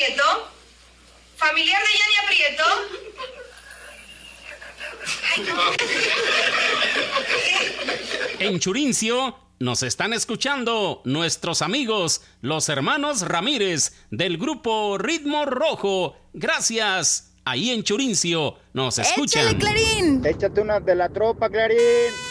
Aprieto? ¿Familiar de Yanni Aprieto? Ay, no. En Churincio nos están escuchando nuestros amigos, los hermanos Ramírez del grupo Ritmo Rojo. Gracias. Ahí en Churincio nos escuchan. ¡Échale, Clarín! Échate una de la tropa, Clarín.